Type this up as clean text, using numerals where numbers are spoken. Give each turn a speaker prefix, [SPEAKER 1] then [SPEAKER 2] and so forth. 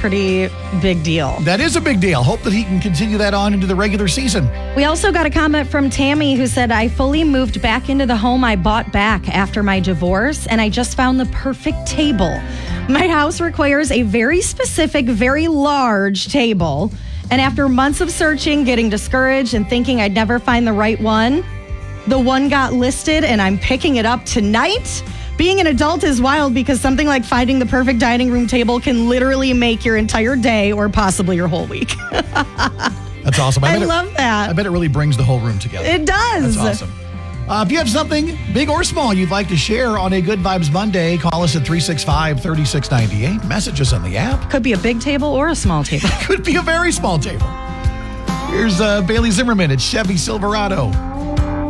[SPEAKER 1] pretty big deal.
[SPEAKER 2] That is a big deal. Hope that he can continue that on into the regular season.
[SPEAKER 1] We also got a comment from Tammy who said, I fully moved back into the home I bought back after my divorce, and I just found the perfect table. My house requires a very specific, very large table. And after months of searching, getting discouraged, and thinking I'd never find the right one, the one got listed, and I'm picking it up tonight. Being an adult is wild because something like finding the perfect dining room table can literally make your entire day or possibly your whole week.
[SPEAKER 2] That's awesome.
[SPEAKER 1] I love that.
[SPEAKER 2] I bet it really brings the whole room together.
[SPEAKER 1] It does.
[SPEAKER 2] That's awesome. If you have something big or small you'd like to share on a Good Vibes Monday, call us at 365-3698. Message us on the app.
[SPEAKER 1] Could be a big table or a small table.
[SPEAKER 2] Could be a very small table. Here's Bailey Zimmerman at Chevy Silverado.